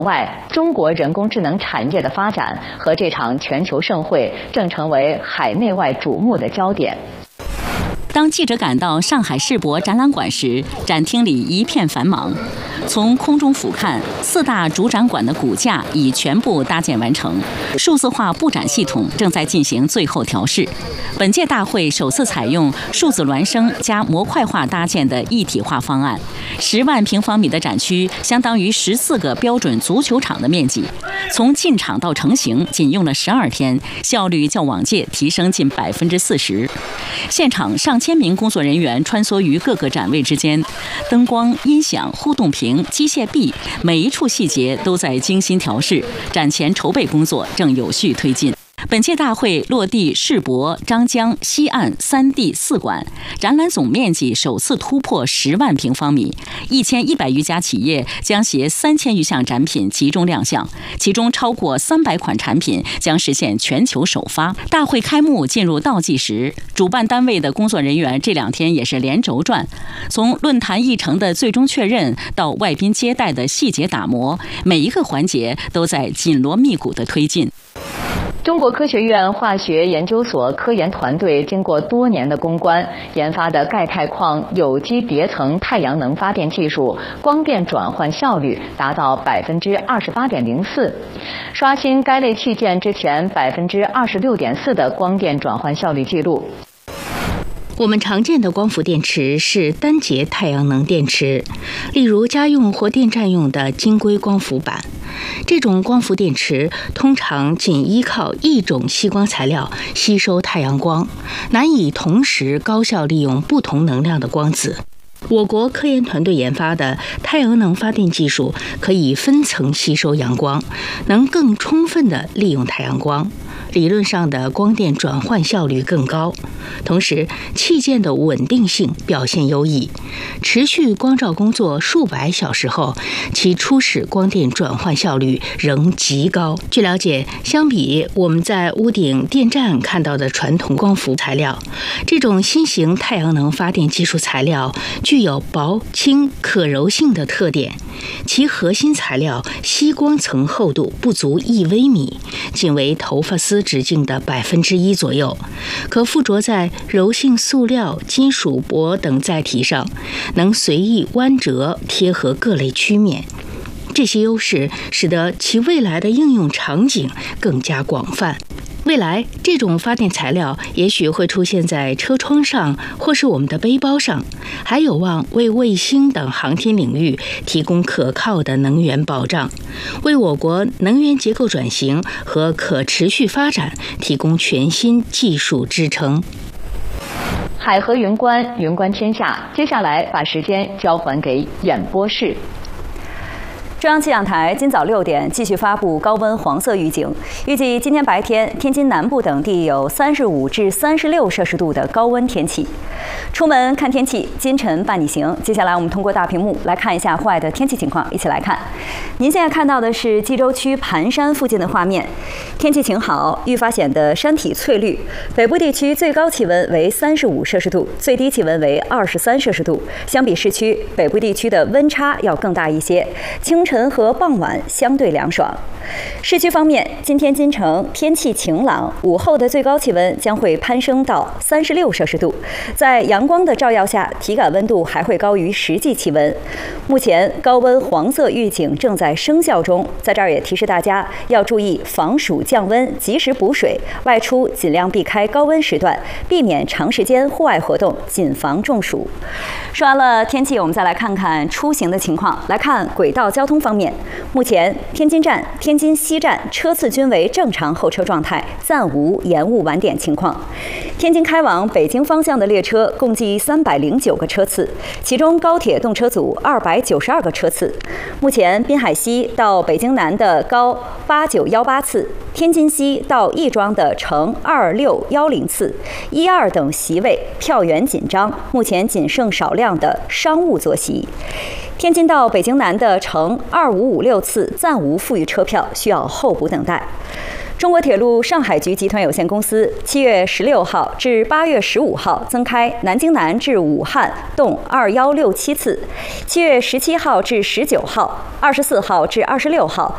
外，中国人工智能产业的发展和这场全球盛会正成为海内外瞩目的焦点。 当记者赶到上海世博展览馆时，展厅里一片繁忙。从空中俯瞰，4大主展馆的骨架已全部搭建完成，数字化布展系统正在进行最后调试。本届大会首次采用数字孪生加模块化搭建的一体化方案，10万平方米的展区相当于14个标准足球场的面积。从进场到成型仅用了12天，效率较往届提升近40%。现场上千名工作人员穿梭于各个展位之间，灯光、音响、互动屏、机械臂，每一处细节都在精心调试。展前筹备工作正有序推进。本届大会落地世博、张江、西岸3地4馆，展览总面积首次突破10万平方米，1100余家企业将携3000余项展品集中亮相，其中超过300款产品将实现全球首发。大会开幕进入倒计时，主办单位的工作人员这2天也是连轴转，从论坛议程的最终确认到外宾接待的细节打磨，每一个环节都在紧锣密鼓的推进。 中国科学院化学研究所科研团队经过多年的攻关，研发的钙钛矿有机叠层太阳能发电技术光电转换效率达到28.04%，刷新该类器件之前26.4%的光电转换效率记录。 我们常见的光伏电池是单节太阳能电池，例如家用或电站用的晶硅光伏板。这种光伏电池通常仅依靠一种吸光材料吸收太阳光，难以同时高效利用不同能量的光子。我国科研团队研发的太阳能发电技术可以分层吸收阳光，能更充分地利用太阳光，理论上的光电转换效率更高，同时器件的稳定性表现优异，持续光照工作数百小时后，其初始光电转换效率仍极高。据了解，相比我们在屋顶电站看到的传统光伏材料，这种新型太阳能发电技术材料具有薄、轻、可柔性的特点，其核心材料吸光层厚度不足1微米，仅为头发丝直径的1%左右，可附着在柔性塑料、金属箔等载体上，能随意弯折贴合各类曲面。这些优势使得其未来的应用场景更加广泛。未来，这种发电材料也许会出现在车窗上或是我们的背包上，还有望为卫星等航天领域提供可靠的能源保障，为我国能源结构转型和可持续发展提供全新技术支撑。 海河云观，云观天下。接下来把时间交还给演播室。 中央气象台今早6点继续发布高温黄色预警，预计今天白天天津南部等地有35至36摄氏度的高温天气。出门看天气，今晨伴你行。接下来我们通过大屏幕来看一下户外的天气情况，一起来看。您现在看到的是济州区盘山附近的画面，天气晴好，愈发显得山体翠绿。北部地区最高气温为35摄氏度，最低气温为23摄氏度，相比市区，北部地区的温差要更大一些。清晨和傍晚相对凉爽。市区方面，今天京城天气晴朗，午后的最高气温将会攀升到36摄氏度，在阳光的照耀下，体感温度还会高于实际气温。目前高温黄色预警正在生效中，在这儿也提示大家要注意防暑降温，及时补水，外出尽量避开高温时段，避免长时间户外活动，谨防中暑。说完了天气，我们再来看看出行的情况。来看轨道交通方面，目前天津站、天津西站车次均为正常候车状态，暂无延误晚点情况。天津开往北京方向的列车共计309个车次，其中高铁动车组292个车次。目前滨海西到北京南的高8918次，天津西到亦庄的乘2610次，1、2等席位票源紧张，目前仅剩少量的商务座席。天津到北京南的乘2556次暂无富裕车票，需要候补等待。中国铁路上海局集团有限公司7月16号至8月15号增开南京南至武汉动2167次，7月17号至19号、24号至26号